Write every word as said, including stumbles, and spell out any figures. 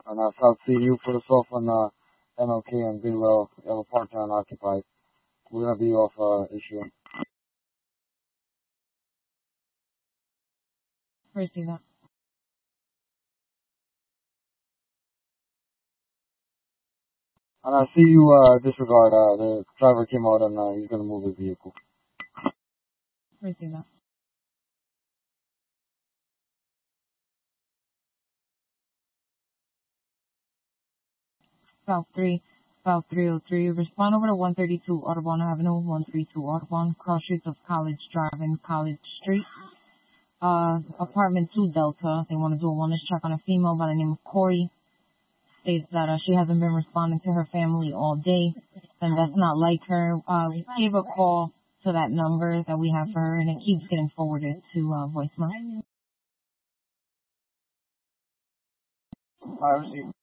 And uh, South C U put us off on uh, M L K and Bidwell. We have a partner unoccupied. We're gonna be off uh, issue. Receive that. And I see you uh, disregard. Uh, the driver came out and uh, he's gonna move his vehicle. Receive that. South three, South three oh three. Respond over to one thirty-two Audubon Avenue, one thirty-two Audubon, cross streets of College Drive and College Street. Uh, apartment two Delta. They want to do a wellness check on a female by the name of Corey. States that uh, she hasn't been responding to her family all day, and that's not like her. Uh, we gave a call to that number that we have for her, and it keeps getting forwarded to uh, voicemail. I received.